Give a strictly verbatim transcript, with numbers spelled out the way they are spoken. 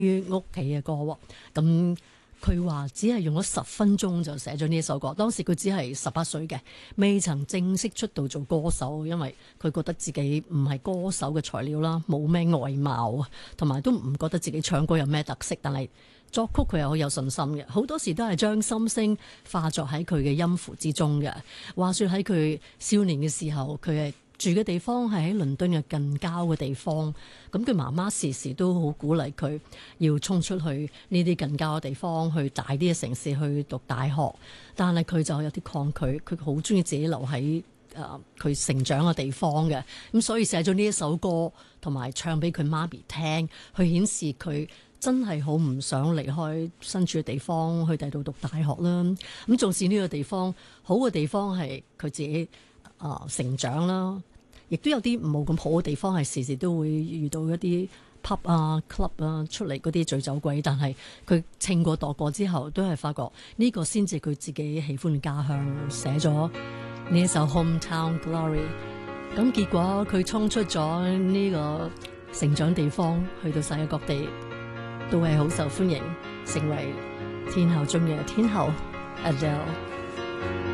於屋企嘅歌喎。咁佢話只係用咗十分鐘就寫咗呢一首歌。當時佢只係十八歲嘅，未曾正式出道做歌手，因為佢覺得自己唔係歌手嘅材料啦，冇咩外貌啊，同埋都唔覺得自己唱歌有咩特色。但係作曲佢係好有信心嘅，好多時都係將心聲化作喺佢嘅音符之中嘅。話說喺佢少年嘅時候，佢係住嘅地方係喺倫敦嘅近郊嘅地方，咁佢媽媽時時都好鼓勵佢要衝出去呢啲近郊嘅地方，去大啲嘅城市去讀大學。但係佢就有啲抗拒，佢好中意自己留喺誒佢成長嘅地方嘅，咁所以寫咗呢一首歌，同埋唱俾佢媽咪聽，去顯示佢真係好唔想離開身處嘅地方，去第度讀大學啦。咁縱使呢個地方好嘅地方係佢自己啊、呃、成長啦。亦都有啲冇咁好嘅地方，係時時都會遇到一啲 pub 啊、club 啊出嚟嗰啲醉酒鬼，但係佢稱過度過之後，都係發覺呢個先至佢自己喜歡嘅家鄉，寫咗呢一首 Hometown Glory。咁結果佢衝出咗呢個成長地方，去到世界各地都係好受歡迎，成為天后中嘅天后 Adele。